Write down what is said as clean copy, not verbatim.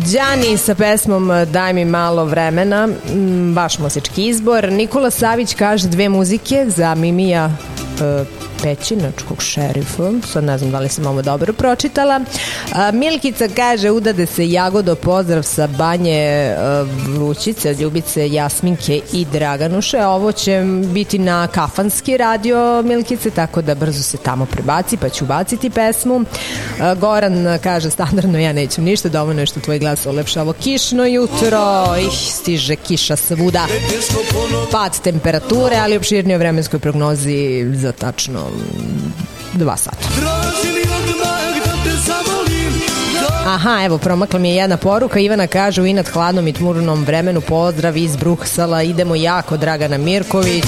Đani sa pesmom Daj mi malo vremena, baš muzički izbor. Nikola Savić kaže dve muzike za Mimija Pećinačkog šerifa, sad ne znam da li sam ovo dobro pročitala. Milkica kaže udade se Jagodo, pozdrav sa Banje Vrućice, od Ljubice, Jasminke i Draganuše. Ovo će biti na Kafanski radio, Milkice, tako da brzo se tamo prebaci, pa ću baciti pesmu. Goran kaže standardno ja neću ništa, dovoljno je što tvoj glas olepšavo kišno jutro, stiže kiša svuda, pad temperature, ali opširnije o vremenskoj prognozi za tačno 2 sata. Aha, evo, promakla mi je jedna poruka. Ivana kaže u inat hladnom i tmurnom vremenu pozdrav iz Bruksala, idemo jako, Dragana Mirković.